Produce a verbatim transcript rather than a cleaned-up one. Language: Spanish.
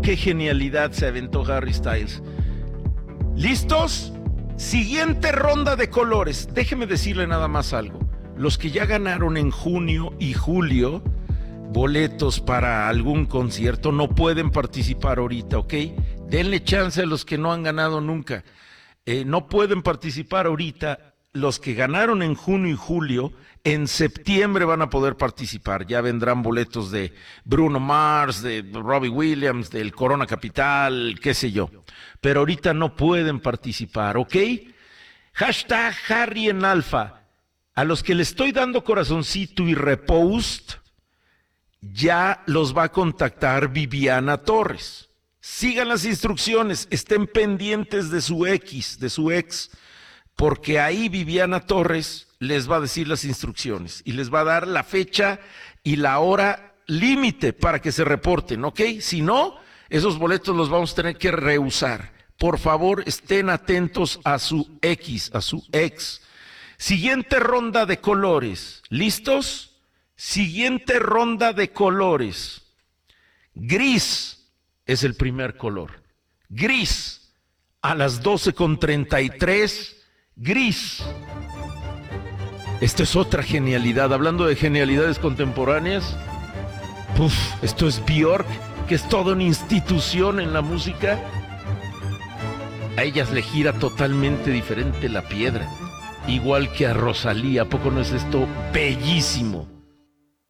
Qué genialidad se aventó Harry Styles. ¿Listos? Siguiente ronda de colores. Déjeme decirle nada más algo. Los que ya ganaron en junio y julio boletos para algún concierto no pueden participar ahorita, ¿ok? Denle chance a los que no han ganado nunca. Eh, no pueden participar ahorita. Los que ganaron en junio y julio, en septiembre van a poder participar. Ya vendrán boletos de Bruno Mars, de Robbie Williams, del Corona Capital, qué sé yo. Pero ahorita no pueden participar, ¿ok? Hashtag Harry en Alfa. A los que le estoy dando corazoncito y repost, ya los va a contactar Viviana Torres. Sigan las instrucciones, estén pendientes de su X, de su ex, porque ahí Viviana Torres les va a decir las instrucciones y les va a dar la fecha y la hora límite para que se reporten, ¿ok? Si no, esos boletos los vamos a tener que rehusar. Por favor, estén atentos a su X, a su ex. Siguiente ronda de colores. ¿Listos? Siguiente ronda de colores. Gris es el primer color. Gris. A las doce con treinta y tres. Gris. Esta es otra genialidad. Hablando de genialidades contemporáneas. Puf, esto es Björk, que es toda una institución en la música. A ellas le gira totalmente diferente la piedra. Igual que a Rosalía. ¿A poco no es esto bellísimo?